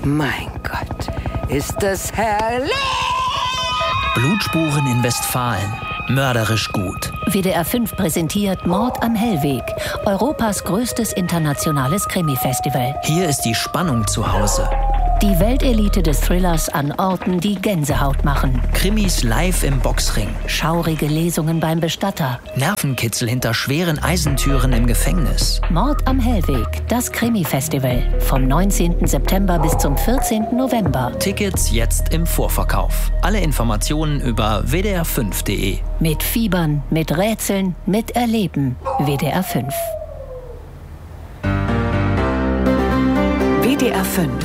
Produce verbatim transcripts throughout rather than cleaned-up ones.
Mein Gott, ist das herrlich! Blutspuren in Westfalen. Mörderisch gut. W D R fünf präsentiert Mord am Hellweg, Europas größtes internationales Krimi-Festival. Hier ist die Spannung zu Hause. Die Weltelite des Thrillers an Orten, die Gänsehaut machen. Krimis live im Boxring. Schaurige Lesungen beim Bestatter. Nervenkitzel hinter schweren Eisentüren im Gefängnis. Mord am Hellweg, das Krimi-Festival. Vom neunzehnten September bis zum vierzehnten November. Tickets jetzt im Vorverkauf. Alle Informationen über w d r fünf punkt d e. Mit Fiebern, mit Rätseln, mit Erleben. W D R fünf. W D R fünf.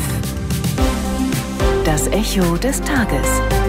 Das Echo des Tages.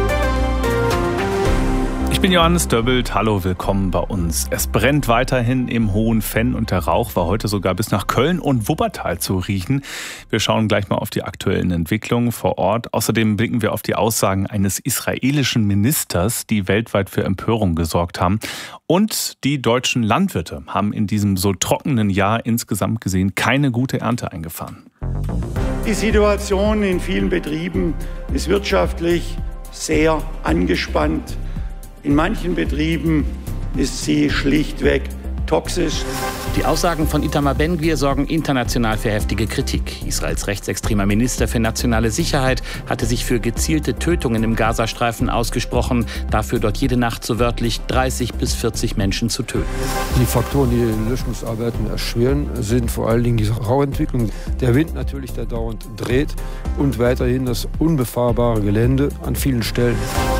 Ich bin Johannes Döbbelt. Hallo, willkommen bei uns. Es brennt weiterhin im Hohen Venn und der Rauch war heute sogar bis nach Köln und Wuppertal zu riechen. Wir schauen gleich mal auf die aktuellen Entwicklungen vor Ort. Außerdem blicken wir auf die Aussagen eines israelischen Ministers, die weltweit für Empörung gesorgt haben. Und die deutschen Landwirte haben in diesem so trockenen Jahr insgesamt gesehen keine gute Ernte eingefahren. Die Situation in vielen Betrieben ist wirtschaftlich sehr angespannt. In manchen Betrieben ist sie schlichtweg toxisch. Die Aussagen von Itamar Ben-Gvir sorgen international für heftige Kritik. Israels rechtsextremer Minister für nationale Sicherheit hatte sich für gezielte Tötungen im Gazastreifen ausgesprochen, dafür dort jede Nacht so wörtlich dreißig bis vierzig Menschen zu töten. Die Faktoren, die die Löschungsarbeiten erschweren, sind vor allen Dingen die Rauentwicklung. Der Wind natürlich, der dauernd dreht und weiterhin das unbefahrbare Gelände an vielen Stellen.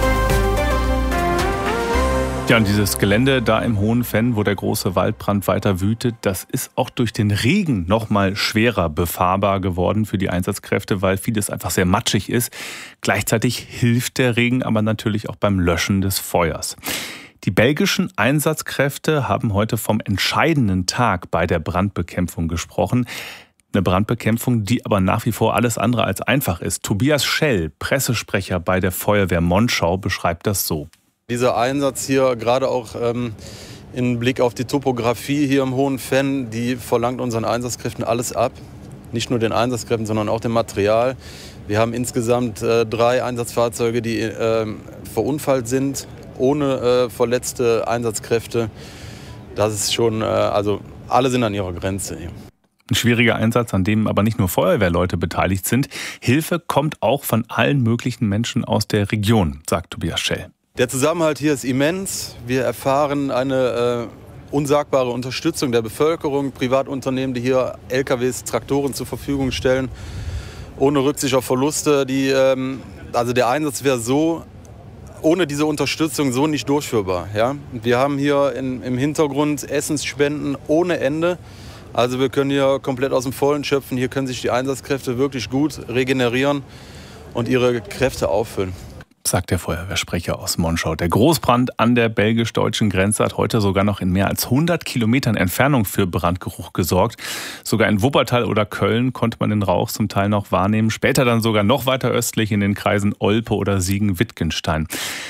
Ja, und dieses Gelände da im Hohen Venn, wo der große Waldbrand weiter wütet, das ist auch durch den Regen noch mal schwerer befahrbar geworden für die Einsatzkräfte, weil vieles einfach sehr matschig ist. Gleichzeitig hilft der Regen aber natürlich auch beim Löschen des Feuers. Die belgischen Einsatzkräfte haben heute vom entscheidenden Tag bei der Brandbekämpfung gesprochen. Eine Brandbekämpfung, die aber nach wie vor alles andere als einfach ist. Tobias Schell, Pressesprecher bei der Feuerwehr Monschau, beschreibt das so. Dieser Einsatz hier, gerade auch ähm, im Blick auf die Topografie hier im Hohen Venn, die verlangt unseren Einsatzkräften alles ab. Nicht nur den Einsatzkräften, sondern auch dem Material. Wir haben insgesamt äh, drei Einsatzfahrzeuge, die äh, verunfallt sind, ohne äh, verletzte Einsatzkräfte. Das ist schon, äh, also alle sind an ihrer Grenze hier. Ein schwieriger Einsatz, an dem aber nicht nur Feuerwehrleute beteiligt sind. Hilfe kommt auch von allen möglichen Menschen aus der Region, sagt Tobias Schell. Der Zusammenhalt hier ist immens. Wir erfahren eine äh, unsagbare Unterstützung der Bevölkerung, Privatunternehmen, die hier L K Ws, Traktoren zur Verfügung stellen, ohne Rücksicht auf Verluste. Die, ähm, also der Einsatz wäre so, ohne diese Unterstützung so nicht durchführbar. Ja? Wir haben hier in, im Hintergrund Essensspenden ohne Ende. Also wir können hier komplett aus dem Vollen schöpfen. Hier können sich die Einsatzkräfte wirklich gut regenerieren und ihre Kräfte auffüllen, sagt der Feuerwehrsprecher aus Monschau. Der Großbrand an der belgisch-deutschen Grenze hat heute sogar noch in mehr als hundert Kilometern Entfernung für Brandgeruch gesorgt. Sogar in Wuppertal oder Köln konnte man den Rauch zum Teil noch wahrnehmen. Später dann sogar noch weiter östlich in den Kreisen Olpe oder Siegen-Wittgenstein.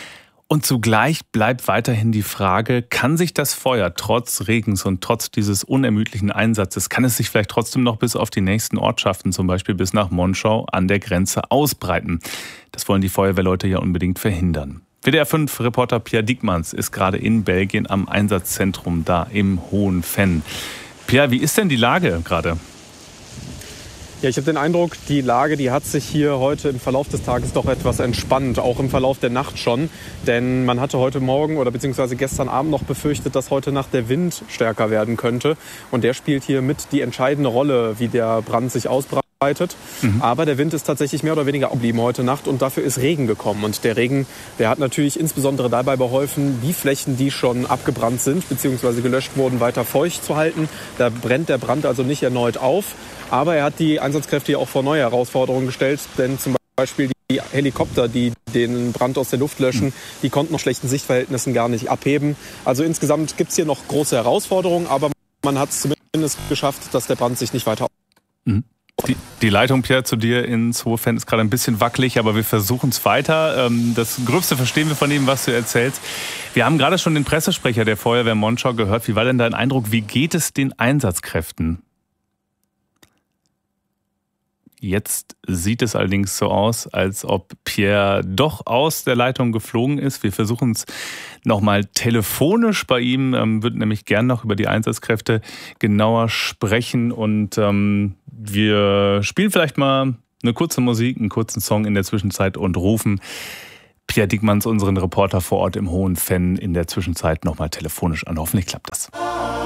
Und zugleich bleibt weiterhin die Frage, kann sich das Feuer trotz Regens und trotz dieses unermüdlichen Einsatzes, kann es sich vielleicht trotzdem noch bis auf die nächsten Ortschaften, zum Beispiel bis nach Monschau, an der Grenze ausbreiten? Das wollen die Feuerwehrleute ja unbedingt verhindern. W D R fünf Reporter Pierre Diekmanns ist gerade in Belgien am Einsatzzentrum da im Hohen Venn. Pierre, wie ist denn die Lage gerade? Ja, ich habe den Eindruck, die Lage, die hat sich hier heute im Verlauf des Tages doch etwas entspannt, auch im Verlauf der Nacht schon. Denn man hatte heute Morgen oder beziehungsweise gestern Abend noch befürchtet, dass heute Nacht der Wind stärker werden könnte. Und der spielt hier mit die entscheidende Rolle, wie der Brand sich ausbreitet. Mhm. Aber der Wind ist tatsächlich mehr oder weniger geblieben heute Nacht und dafür ist Regen gekommen. Und der Regen, der hat natürlich insbesondere dabei geholfen, die Flächen, die schon abgebrannt sind bzw. gelöscht wurden, weiter feucht zu halten. Da brennt der Brand also nicht erneut auf. Aber er hat die Einsatzkräfte ja auch vor neue Herausforderungen gestellt, denn zum Beispiel die Helikopter, die den Brand aus der Luft löschen, die konnten nach schlechten Sichtverhältnissen gar nicht abheben. Also insgesamt gibt es hier noch große Herausforderungen, aber man hat es zumindest geschafft, dass der Brand sich nicht weiter... Mhm. Die, die Leitung, Pierre, zu dir ins Hohe Venn ist gerade ein bisschen wackelig, aber wir versuchen es weiter. Das Gröbste verstehen wir von dem, was du erzählst. Wir haben gerade schon den Pressesprecher der Feuerwehr Monschau gehört. Wie war denn dein Eindruck? Wie geht es den Einsatzkräften? Jetzt sieht es allerdings so aus, als ob Pierre doch aus der Leitung geflogen ist. Wir versuchen es nochmal telefonisch bei ihm, ähm, würden nämlich gern noch über die Einsatzkräfte genauer sprechen. Und ähm, wir spielen vielleicht mal eine kurze Musik, einen kurzen Song in der Zwischenzeit und rufen Pierre Diekmanns, unseren Reporter vor Ort im Hohenfenn, in der Zwischenzeit nochmal telefonisch an. Hoffentlich klappt das.